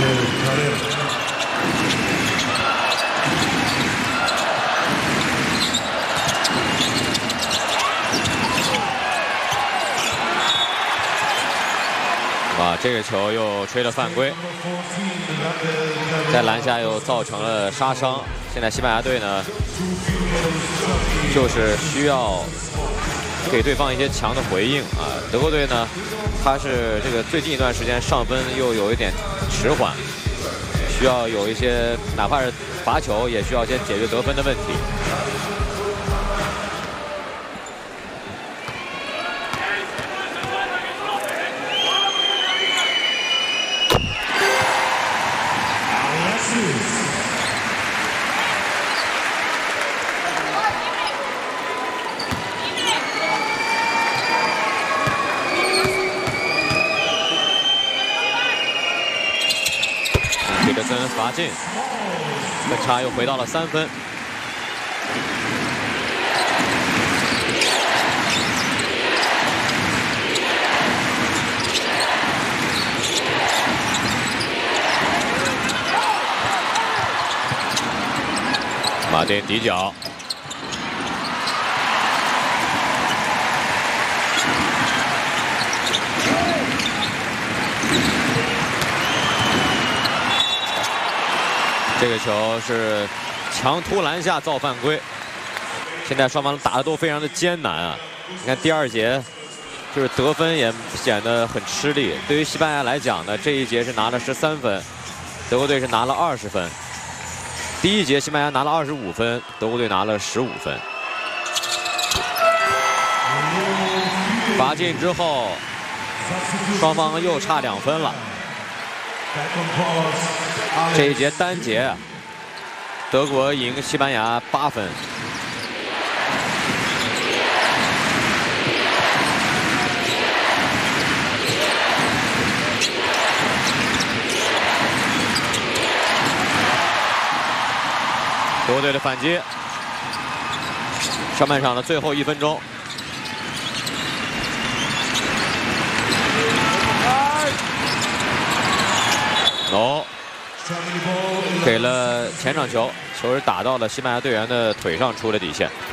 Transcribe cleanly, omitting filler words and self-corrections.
哇，这个球又吹了犯规，在篮下又造成了杀伤。现在西班牙队呢，就是需要给对方一些强的回应啊。德国队呢，他是这个最近一段时间上分又有一点迟缓，需要有一些哪怕是罚球，也需要先解决得分的问题。 彼得森罚进，分差又回到了3分。马丁底角。 这个球是强突篮下造犯规，现在双方打的都非常的艰难啊！你看第2节，就是得分也显得很吃力。对于西班牙来讲呢，这一节是拿了13分，德国队是拿了20分。第1节西班牙拿了25分，德国队拿了15分。罚进之后，双方又差2分了。 这一节单节，德国赢西班牙8分。德国队的反击，上半场的最后1分钟。 哦，给了前场球，球是打到了西班牙队员的腿上，出了底线。